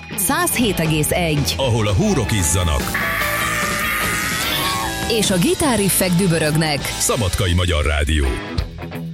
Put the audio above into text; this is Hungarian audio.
107,1. Ahol a húrok izzanak. És a gitárriffek dübörögnek. Szabadkai Magyar Rádió.